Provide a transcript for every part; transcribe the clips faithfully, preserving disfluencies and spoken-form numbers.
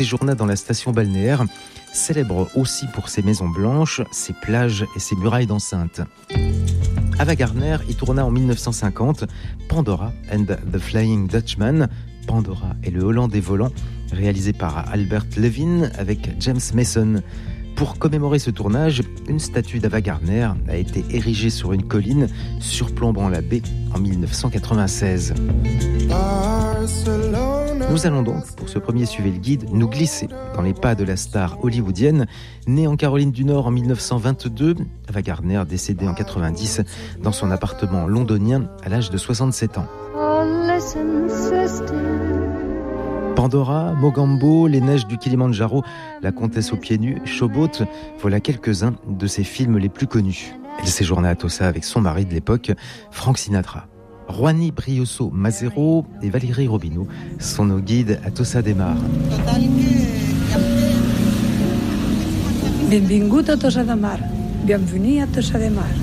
séjourna dans la station balnéaire, célèbre aussi pour ses maisons blanches, ses plages et ses murailles d'enceinte. Ava Gardner y tourna en dix-neuf cent cinquante Pandora and the Flying Dutchman, Pandora et le Hollandais volant, réalisé par Albert Levin avec James Mason. Pour commémorer ce tournage, une statue d'Ava Gardner a été érigée sur une colline surplombant la baie en dix-neuf cent quatre-vingt-seize. Nous allons donc, pour ce premier Suivez le guide, nous glisser dans les pas de la star hollywoodienne, née en Caroline du Nord en dix-neuf cent vingt-deux, Ava Gardner décédée en quatre-vingt-dix dans son appartement londonien à l'âge de soixante-sept ans. Pandora, Mogambo, Les Neiges du Kilimandjaro, La Comtesse aux pieds nus, Showboat, voilà quelques-uns de ses films les plus connus. Elle séjourna à Tossa avec son mari de l'époque, Frank Sinatra. Juani Brioso Mazero et Valérie Robineau sont nos guides à Tossa de Mar. Benvingut a Tossa de Mar. Bienvenue à Tossa de Mar.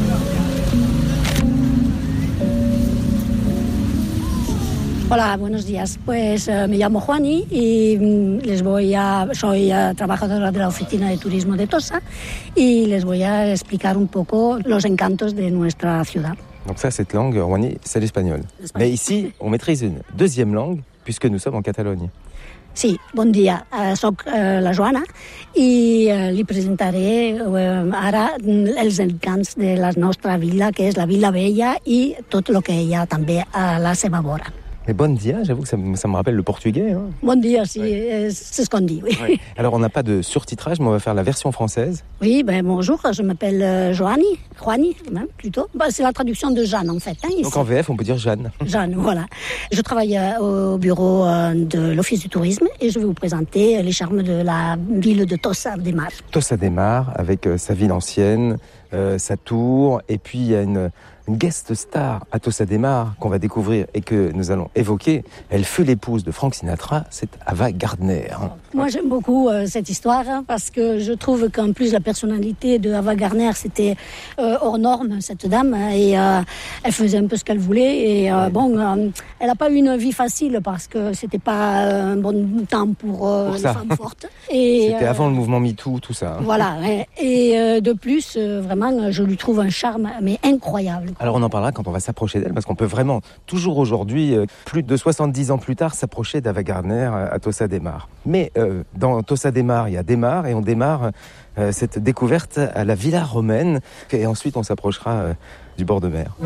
Hola, buenos días. Pues eh, me llamo Juani y mm, les voy a, soy uh, trabajadora de la oficina de turismo de Tossa y les voy a explicar un poco los encantos de nuestra ciudad. Donc ça, cette langue, Juani, c'est l'espagnol. Mais ici, on maîtrise une deuxième langue puisque nous sommes en Catalogne. Sí, bon dia. Uh, soc uh, la Joana i uh, li presentaré uh, ara els encants de la nostra vila, que és la Vila Vella i tot el que hi ha també a la seva vora. Mais bon dia, j'avoue que ça, ça me rappelle le portugais. Hein. Bon dia, sí, ouais. c'est ce qu'on dit, oui. Ouais. Alors, on n'a pas de surtitrage, mais on va faire la version française. Oui, ben bonjour, je m'appelle euh, Joani, Juani, même, plutôt. Ben, c'est la traduction de Jeanne, en fait. Hein, ici. Donc, en V F, on peut dire Jeanne. Jeanne, voilà. Je travaille euh, au bureau euh, de l'Office du tourisme et je vais vous présenter les charmes de la ville de Tossa de Mar. Tossa de Mar, avec euh, sa ville ancienne, euh, sa tour, et puis il y a une... Une guest star à Tossa de Mar qu'on va découvrir et que nous allons évoquer. Elle fut l'épouse de Frank Sinatra, c'est Ava Gardner. Moi, j'aime beaucoup euh, cette histoire hein, parce que je trouve qu'en plus la personnalité de Ava Gardner, c'était euh, hors norme, cette dame, et euh, elle faisait un peu ce qu'elle voulait. Et euh, bon, euh, elle n'a pas eu une vie facile parce que c'était pas euh, un bon temps pour, euh, pour les ça. femmes fortes. Et, c'était euh, avant le mouvement MeToo, tout ça. Hein. Voilà. Et, et euh, de plus, euh, vraiment, je lui trouve un charme, mais incroyable. Alors on en parlera quand on va s'approcher d'elle, parce qu'on peut vraiment, toujours aujourd'hui, euh, plus de soixante-dix ans plus tard, s'approcher d'Ava Gardner à Tossa de Mar. Mais euh, dans Tossa de Mar, il y a des mares, et on démarre euh, cette découverte à la Villa Romaine, et ensuite on s'approchera euh, du bord de mer.